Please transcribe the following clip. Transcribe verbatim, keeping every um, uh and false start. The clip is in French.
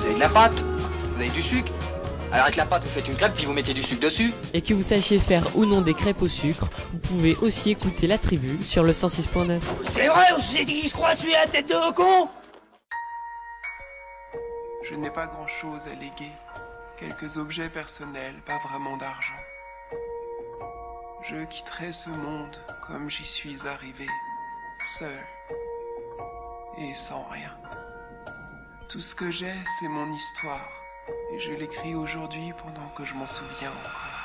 Vous avez de la pâte, vous avez du sucre. Alors avec la pâte, vous faites une crêpe, puis vous mettez du sucre dessus. Et que vous sachiez faire ou non des crêpes au sucre, vous pouvez aussi écouter La Tribu sur le cent six point neuf. C'est vrai, on s'est dit, je crois, celui à la tête de con. Je n'ai pas grand-chose à léguer. Quelques objets personnels, pas vraiment d'argent. Je quitterai ce monde comme j'y suis arrivé, seul et sans rien. Tout ce que j'ai, c'est mon histoire, et je l'écris aujourd'hui pendant que je m'en souviens encore.